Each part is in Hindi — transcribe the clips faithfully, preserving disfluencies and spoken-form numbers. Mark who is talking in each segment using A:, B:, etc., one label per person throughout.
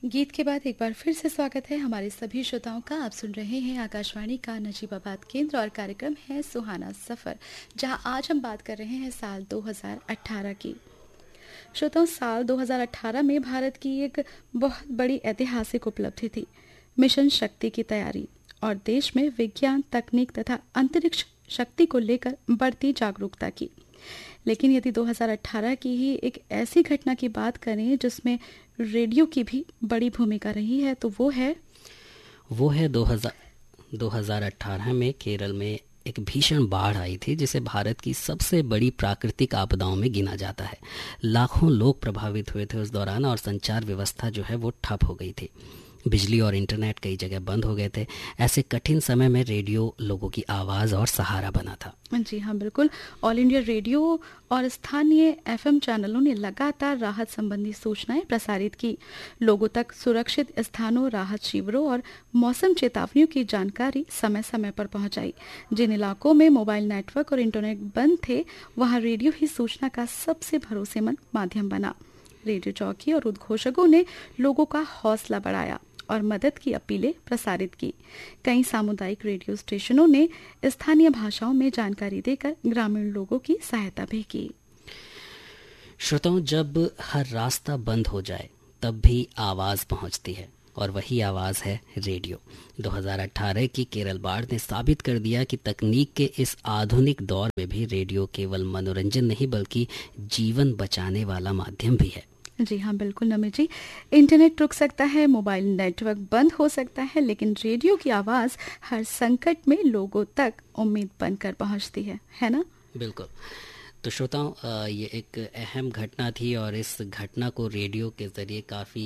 A: गीत के बाद एक बार फिर से स्वागत है हमारे सभी श्रोताओं का। आप सुन रहे हैं आकाशवाणी का नजीबाबाद केंद्र और कार्यक्रम है सुहाना सफर, जहां आज हम बात कर रहे हैं साल दो हज़ार अठारह की। श्रोताओं, साल दो हज़ार अठारह में भारत की एक बहुत बड़ी ऐतिहासिक उपलब्धि थी, मिशन शक्ति की तैयारी और देश में विज्ञान, तकनीक तथा अंतरिक्ष शक्ति को लेकर बढ़ती जागरूकता की। लेकिन यदि दो हज़ार अठारह की ही एक ऐसी घटना की बात करें जिसमें रेडियो की भी बड़ी भूमिका रही है, तो वो है
B: वो है दो हज़ार अठारह में केरल में एक भीषण बाढ़ आई थी, जिसे भारत की सबसे बड़ी प्राकृतिक आपदाओं में गिना जाता है। लाखों लोग प्रभावित हुए थे उस दौरान और संचार व्यवस्था जो है वो ठप हो गई थी। बिजली और इंटरनेट कई जगह बंद हो गए थे। ऐसे कठिन समय में रेडियो लोगों की आवाज़ और सहारा बना था।
A: जी हाँ, बिल्कुल। ऑल इंडिया रेडियो और स्थानीय एफएम चैनलों ने लगातार राहत संबंधी सूचनाएं प्रसारित की। लोगों तक सुरक्षित स्थानों, राहत शिविरों और मौसम चेतावनियों की जानकारी समय समय पर पहुंचाई। जिन इलाकों में मोबाइल नेटवर्क और इंटरनेट बंद थे, वहां रेडियो ही सूचना का सबसे भरोसेमंद माध्यम बना। रेडियो चौकी और उद्घोषकों ने लोगों का हौसला बढ़ाया और मदद की अपीलें प्रसारित की। कई सामुदायिक रेडियो स्टेशनों ने स्थानीय भाषाओं में जानकारी देकर ग्रामीण लोगों की सहायता भी की।
B: श्रोताओं, जब हर रास्ता बंद हो जाए तब भी आवाज पहुंचती है, और वही आवाज है रेडियो। दो हज़ार अठारह की केरल बाढ़ ने साबित कर दिया कि तकनीक के इस आधुनिक दौर में भी रेडियो केवल मनोरंजन नहीं बल्कि जीवन बचाने वाला माध्यम भी है।
A: जी हाँ, बिल्कुल नमी जी। इंटरनेट रुक सकता है, मोबाइल नेटवर्क बंद हो सकता है, लेकिन रेडियो की आवाज़ हर संकट में लोगों तक उम्मीद बनकर पहुंचती है, है ना?
B: बिल्कुल। तो श्रोताओं, ये एक अहम घटना थी और इस घटना को रेडियो के ज़रिए काफ़ी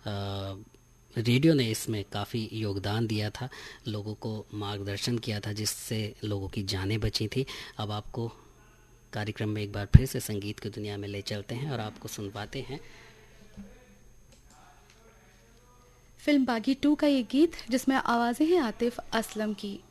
B: रेडियो ने इसमें काफ़ी योगदान दिया था, लोगों को मार्गदर्शन किया था, जिससे लोगों की जानें बची थी। अब आपको कार्यक्रम में एक बार फिर से संगीत की दुनिया में ले चलते हैं और आपको सुनवाते हैं
A: फिल्म बागी टू का ये गीत, जिसमें आवाजें हैं आतिफ असलम की।